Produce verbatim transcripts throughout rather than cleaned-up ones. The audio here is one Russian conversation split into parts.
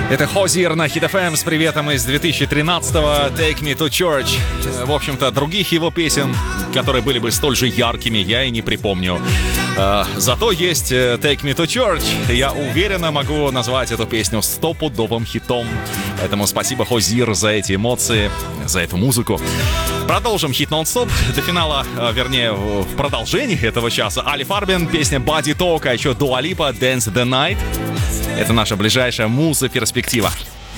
Это Хозир на Hit эф эм с приветом из две тысячи тринадцатого, Take Me to Church. В общем-то, других его песен, которые были бы столь же яркими, я и не припомню. Зато есть Take Me to Church. Я уверенно могу назвать эту песню стопудовым хитом. Поэтому спасибо, Хозир, за эти эмоции, за эту музыку. Продолжим хит нон-стоп. До финала, вернее, в продолжении этого часа. Али Фарбин, песня Body Talk, а еще Дуа Липа, Dance the Night. Это наша ближайшая муза-перспектива.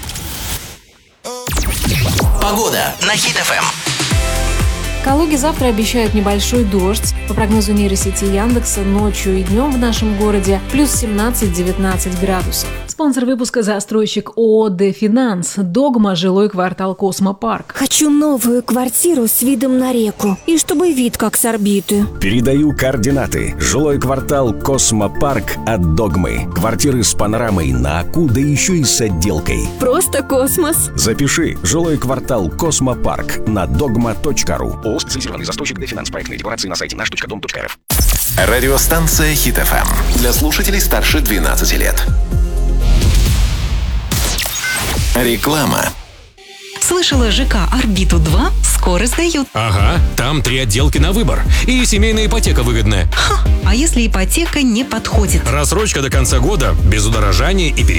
Погода на Hit эф эм. В Калуге завтра обещают небольшой дождь. По прогнозу нейросети Яндекса, ночью и днем в нашем городе плюс семнадцать-девятнадцать градусов. Спонсор выпуска — застройщик ООО «Дефинанс». Догма, жилой квартал Космопарк. Хочу новую квартиру с видом на реку. И чтобы вид как с орбиты. Передаю координаты. Жилой квартал Космопарк от Догмы. Квартиры с панорамой на Аку, да еще и с отделкой. Просто космос. Запиши. Жилой квартал Космопарк на догма точка ру. ООО «Специализированный застройщик Дефинанс». Проектные декорации на сайте наш точка дом точка эр эф. Радиостанция Hit эф эм. Для слушателей старше двенадцати лет. Реклама. Слышала, ЖК «Орбиту-два» скоро сдают. Ага, там три отделки на выбор. И семейная ипотека выгодная. Ха, а если ипотека не подходит? Рассрочка до конца года, без удорожания и переплаты.